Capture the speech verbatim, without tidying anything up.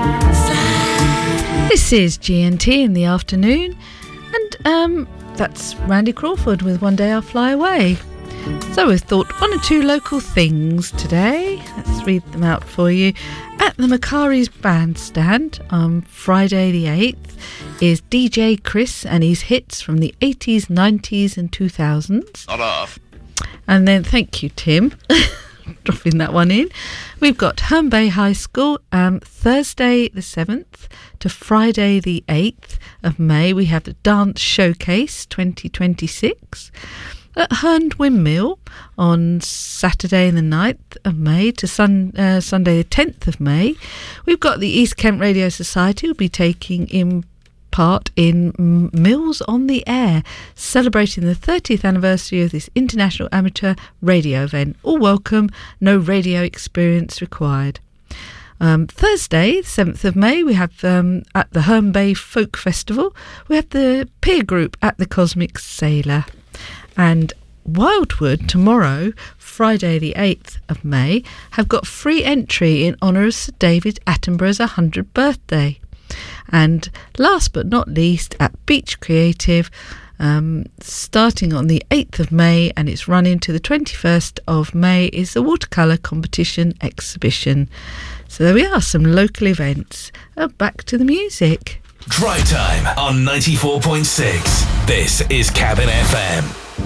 This is G N T in the afternoon, and um, that's Randy Crawford with One Day I'll Fly Away. So we've thought one or two local things today. Let's read them out for you. At the Macari's Bandstand on Friday the eighth is D J Chris and his hits from the eighties, nineties and two thousands. Not off. And then thank you, Tim, dropping that one in. We've got Herne Bay High School um, Thursday the seventh to Friday the eighth of May. We have the Dance Showcase twenty twenty-six. At Herne Windmill on Saturday the ninth of May to sun, uh, Sunday the tenth of May. We've got the East Kent Radio Society will be taking in part in Mills on the Air, celebrating the thirtieth anniversary of this international amateur radio event. All welcome, no radio experience required. Um, Thursday, seventh of May, we have um, at the Herne Bay Folk Festival, we have the peer group at the Cosmic Sailor. And Wildwood tomorrow, Friday the eighth of May, have got free entry in honour of Sir David Attenborough's one hundredth birthday. And last but not least, at Beach Creative, um, starting on the eighth of May and it's running to the twenty-first of May, is the watercolour competition exhibition. So there we are, some local events. Uh, back to the music. Drive Time on ninety-four point six. This is Cabin F M.